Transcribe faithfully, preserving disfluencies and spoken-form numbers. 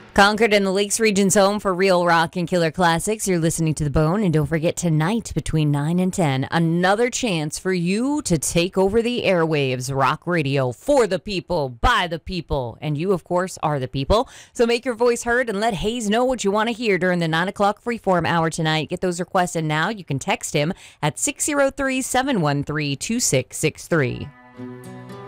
Concord and the Lakes region's home for real rock and killer classics. You're listening to The Bone, and don't forget tonight between nine and ten, another chance for you to take over the airwaves. Rock radio for the people, by the people, and you, of course, are the people. So make your voice heard and let Hayes know what you want to hear during the nine o'clock freeform hour tonight. Get those requests in now. You can text him at six oh three, seven one three, two six six three.